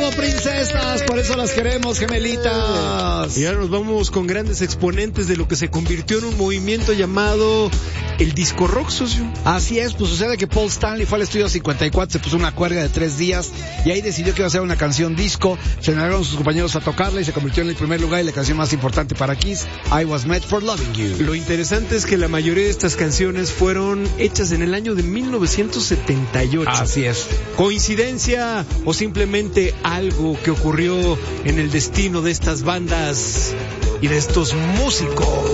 como princesas, por eso las queremos, gemelitas. Y ahora nos vamos con grandes exponentes de lo que se convirtió en un movimiento llamado el disco rock, socio. Así es, pues sucede que Paul Stanley fue al estudio 54, se puso una cuerda de 3 días y ahí decidió que iba a ser una canción disco. Se negaron sus compañeros a tocarla y se convirtió en el primer lugar y la canción más importante para Kiss, I Was Made for Loving You. Lo interesante es que la mayoría de estas canciones fueron hechas en el año de 1978. Así es. ¿Coincidencia o simplemente algo que ocurrió en el destino de estas bandas y de estos músicos?